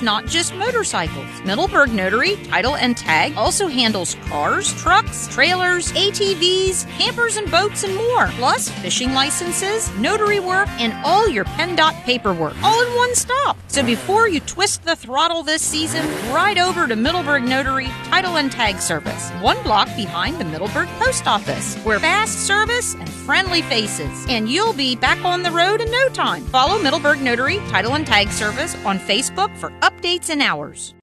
it's not just motorcycles. Middleburg Notary Title and Tag also handles cars, trucks, trailers, ATVs, campers and boats, and more. Plus, fishing licenses, notary work, and all your PennDOT paperwork, all in one stop. So before you twist the throttle this season, ride over to Middleburg Notary Title and Tag Service, 1 block behind the Middleburg Post Office, where fast service and friendly faces, and you'll be back on the road in no time. Follow Middleburg Notary Title and Tag Service on Facebook for updates and hours.